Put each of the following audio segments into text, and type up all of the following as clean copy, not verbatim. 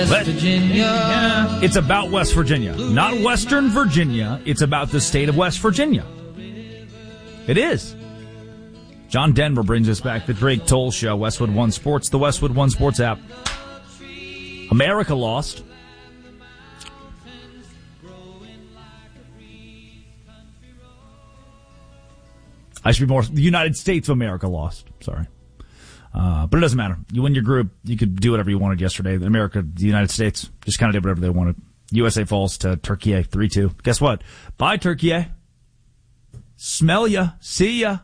Virginia. It's about West Virginia, not Western Virginia. It's about the state of West Virginia. It is. John Denver brings us back. The Drake Toll Show, Westwood One Sports, the Westwood One Sports app. America lost. I should be more, the United States of America lost. Sorry. But it doesn't matter. You win your group. You could do whatever you wanted yesterday. America, the United States, just kind of did whatever they wanted. USA falls to Turkey 3-2. Guess what? Bye, Turkey. Smell ya. See ya.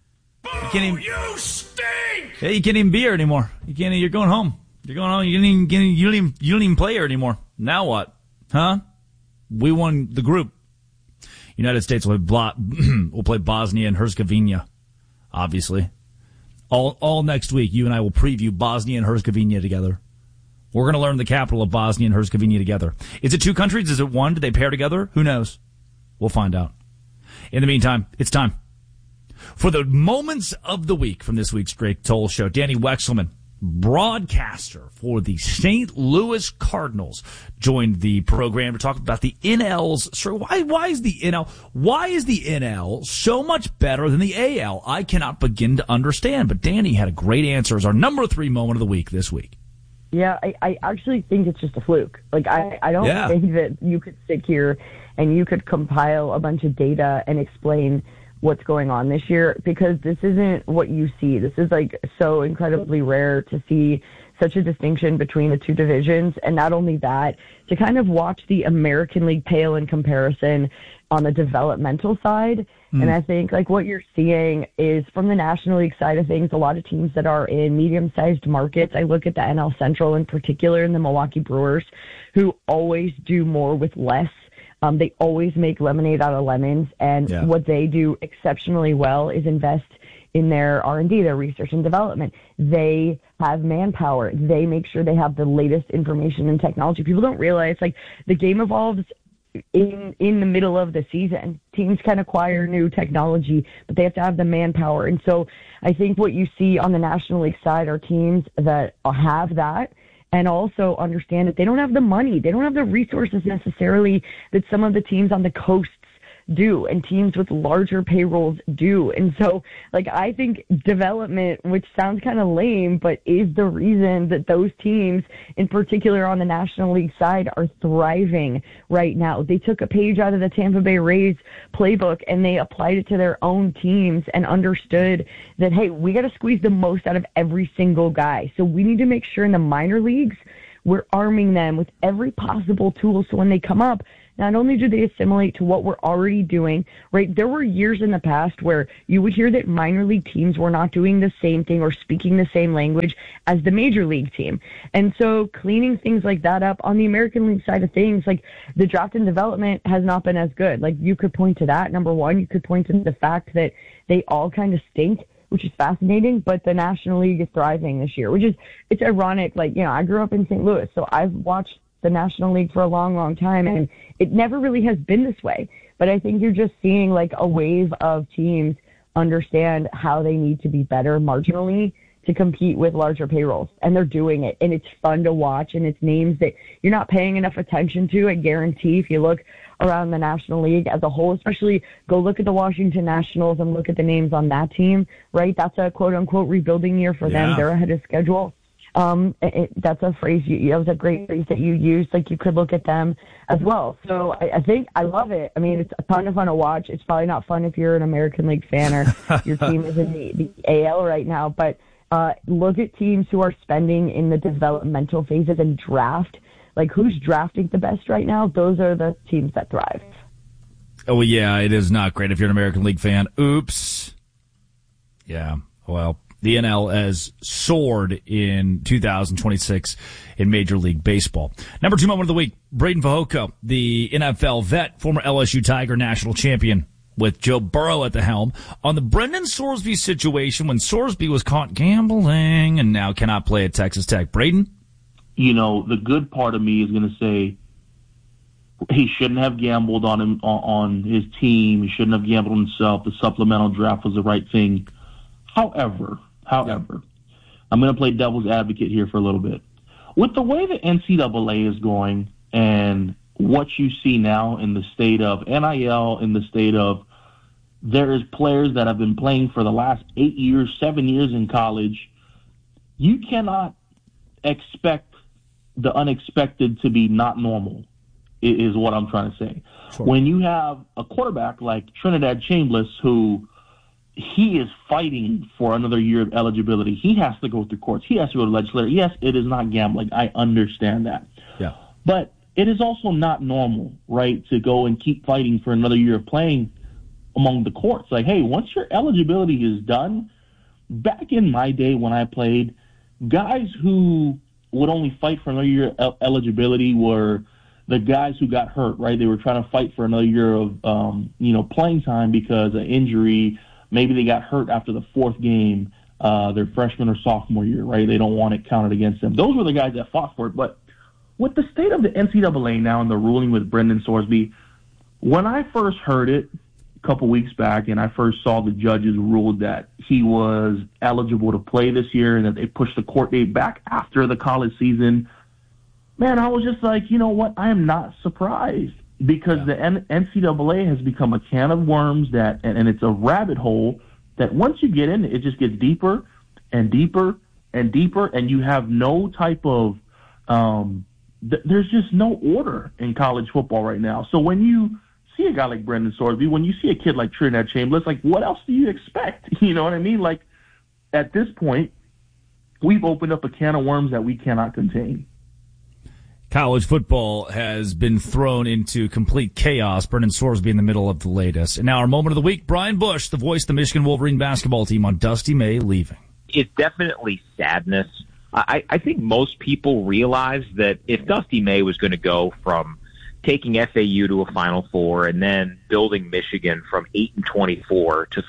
You stink! Hey, you can't even be here anymore. You're going home. You're going home. You don't even play here anymore. Now what? Huh? We won the group. United States will play Bosnia and Herzegovina, obviously. All next week, you and I will preview Bosnia and Herzegovina together. We're going to learn the capital of Bosnia and Herzegovina together. Is it two countries? Is it one? Do they pair together? Who knows? We'll find out. In the meantime, it's time for the moments of the week from this week's Drake Toll Show. Danny Wexelman, broadcaster for the St. Louis Cardinals, joined the program to talk about the NLs. So why is the NL so much better than the AL? I cannot begin to understand. But Danny had a great answer as our number 3 moment of the week this week. Yeah, I actually think it's just a fluke. Like, I don't think that you could sit here and you could compile a bunch of data and explain what's going on this year, because this isn't what you see. This is like so incredibly rare to see such a distinction between the two divisions. And not only that, to kind of watch the American League pale in comparison on the developmental side. And I think like what you're seeing is from the National League side of things, a lot of teams that are in medium-sized markets. I look at the NL Central in particular and the Milwaukee Brewers, who always do more with less. They always make lemonade out of lemons, and what they do exceptionally well is invest in their R&D, their research and development. They have manpower. They make sure they have the latest information and technology. People don't realize, like, the game evolves in the middle of the season. Teams can acquire new technology, but they have to have the manpower. And so I think what you see on the National League side are teams that have that, and also understand that they don't have the money. They don't have the resources necessarily that some of the teams on the coasts do, and teams with larger payrolls do. And so, like, I think development, which sounds kind of lame, but is the reason that those teams, in particular on the National League side, are thriving right now. They took a page out of the Tampa Bay Rays playbook and they applied it to their own teams and understood that, hey, we got to squeeze the most out of every single guy. So we need to make sure in the minor leagues we're arming them with every possible tool so when they come up, not only do they assimilate to what we're already doing, right? There were years in the past where you would hear that minor league teams were not doing the same thing or speaking the same language as the major league team. And so cleaning things like that up on the American League side of things, like the draft and development has not been as good. Like you could point to that. Number one, you could point to the fact that they all kind of stink, which is fascinating, but the National League is thriving this year, which is, it's ironic. Like, you know, I grew up in St. Louis, so I've watched the National League for a long, long time, and it never really has been this way. But I think you're just seeing like a wave of teams understand how they need to be better marginally to compete with larger payrolls, and they're doing it, and it's fun to watch, and it's names that you're not paying enough attention to. I guarantee if you look around the National League as a whole, especially go look at the Washington Nationals and look at the names on that team, right? That's a quote-unquote rebuilding year for them. They're ahead of schedule. That's a phrase that was a great phrase that you used. Like you could look at them as well. So I think I love it. I mean, it's a ton of fun to watch. It's probably not fun if you're an American League fan or your team is in the AL right now, but look at teams who are spending in the developmental phases and draft. Like who's drafting the best right now? Those are the teams that thrive. Oh yeah, it is not great if you're an American League fan. Oops. Yeah. Well, the NL has soared in 2026 in Major League Baseball. Number 2 moment of the week, Braden Fehoko, the NFL vet, former LSU Tiger national champion, with Joe Burrow at the helm, on the Brendan Sorsby situation when Sorsby was caught gambling and now cannot play at Texas Tech. Braden? You know, the good part of me is going to say he shouldn't have gambled on his team. He shouldn't have gambled on himself. The supplemental draft was the right thing. However, I'm going to play devil's advocate here for a little bit. with the way the NCAA is going and what you see now in the state of NIL, in the state of there is players that have been playing for the last 8 years, 7 years in college, you cannot expect the unexpected to be not normal, is what I'm trying to say. Sure. When you have a quarterback like Trinidad Chambliss, who he is fighting for another year of eligibility, he has to go through courts, he has to go to legislature. Yes, it is not gambling. I understand that. Yeah. But it is also not normal, right, to go and keep fighting for another year of playing among the courts. Like, hey, once your eligibility is done, back in my day when I played, guys who would only fight for another year of eligibility were the guys who got hurt, right? They were trying to fight for another year of, playing time because of injury. Maybe they got hurt after the fourth game, their freshman or sophomore year, right? They don't want it counted against them. Those were the guys that fought for it. But with the state of the NCAA now and the ruling with Brendan Sorsby, when I first heard it a couple weeks back and I first saw the judges ruled that he was eligible to play this year and that they pushed the court date back after the college season, man, I was just like, you know what? I am not surprised because the NCAA has become a can of worms and it's a rabbit hole that once you get in, it just gets deeper and deeper and deeper, and you have no type of there's just no order in college football right now. So when you see a guy like Brendan Sorsby, when you see a kid like Trinidad Chambliss, like, what else do you expect? You know what I mean? Like, at this point, we've opened up a can of worms that we cannot contain. College football has been thrown into complete chaos. Brendan Sorsby in the middle of the latest. And now our moment of the week, Brian Bush, the voice of the Michigan Wolverine basketball team on Dusty May leaving. It's definitely sadness. I think most people realize that if Dusty May was going to go from taking FAU to a Final Four and then building Michigan from 8-24 to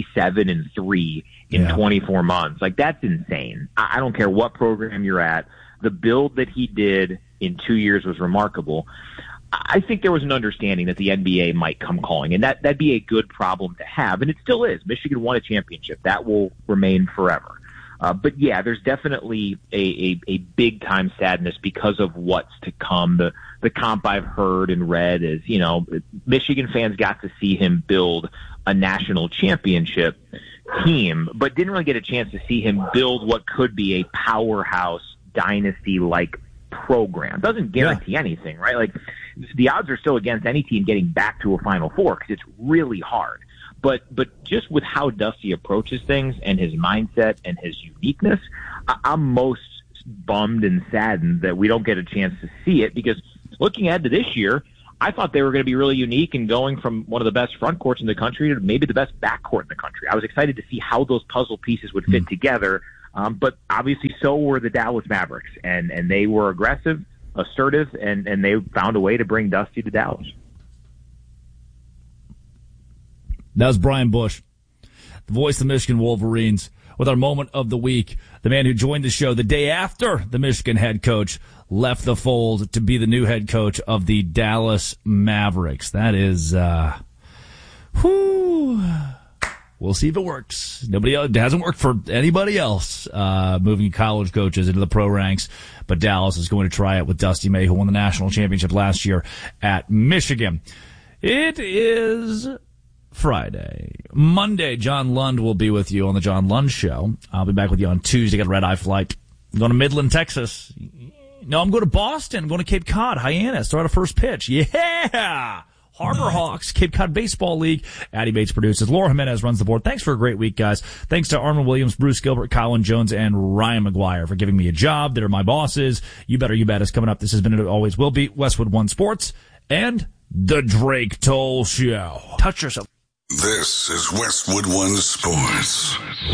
37-3 in 24 months, like, that's insane. I don't care what program you're at. The build that he did in 2 years was remarkable. I think there was an understanding that the NBA might come calling, and that'd be a good problem to have, and it still is. Michigan won a championship. That will remain forever. But yeah, there's definitely a big time sadness because of what's to come. The comp I've heard and read is, Michigan fans got to see him build a national championship team, but didn't really get a chance to see him build what could be a powerhouse dynasty-like program. Doesn't guarantee anything, right? Like, the odds are still against any team getting back to a Final Four because it's really hard. But just with how Dusty approaches things and his mindset and his uniqueness, I'm most bummed and saddened that we don't get a chance to see it, because looking ahead to this year, I thought they were going to be really unique and going from one of the best front courts in the country to maybe the best backcourt in the country. I was excited to see how those puzzle pieces would fit together, but obviously so were the Dallas Mavericks, and they were aggressive, assertive, and they found a way to bring Dusty to Dallas. That was Brian Bush, the voice of the Michigan Wolverines, with our moment of the week. The man who joined the show the day after the Michigan head coach left the fold to be the new head coach of the Dallas Mavericks. That is, we'll see if it works. It hasn't worked for anybody else, moving college coaches into the pro ranks, but Dallas is going to try it with Dusty May, who won the national championship last year at Michigan. It is Friday. Monday, John Lund will be with you on the John Lund Show. I'll be back with you on Tuesday. Got a red-eye flight. I'm going to Midland, Texas. No, I'm going to Boston. I'm going to Cape Cod, Hyannis. Start a first pitch. Yeah! Harbor Hawks, Cape Cod Baseball League. Addie Bates produces. Laura Jimenez runs the board. Thanks for a great week, guys. Thanks to Armin Williams, Bruce Gilbert, Colin Jones, and Ryan McGuire for giving me a job. They're my bosses. You Better You Bet is coming up. This has been and always will be Westwood One Sports and the Drake Toll Show. Touch yourself. This is Westwood One Sports.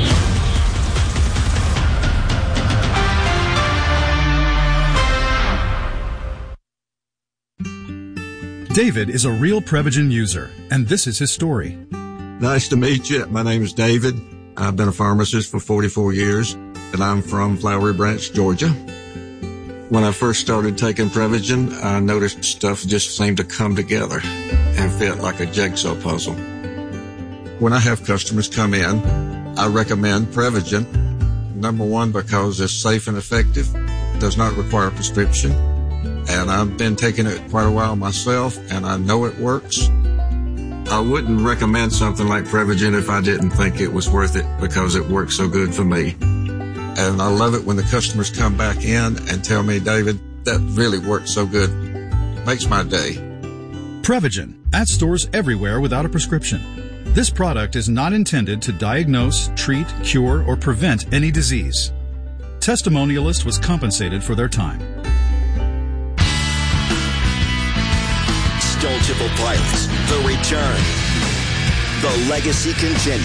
David is a real Prevagen user, and this is his story. Nice to meet you. My name is David. I've been a pharmacist for 44 years, and I'm from Flowery Branch, Georgia. When I first started taking Prevagen, I noticed stuff just seemed to come together and fit like a jigsaw puzzle. When I have customers come in, I recommend Prevagen. Number one, because it's safe and effective. does not require a prescription. And I've been taking it quite a while myself, and I know it works. I wouldn't recommend something like Prevagen if I didn't think it was worth it because it works so good for me. And I love it when the customers come back in and tell me, David, that really works so good. Makes my day. Prevagen, at stores everywhere without a prescription. This product is not intended to diagnose, treat, cure, or prevent any disease. Testimonialist was compensated for their time. Stone Temple Pilots, the return. The legacy continues.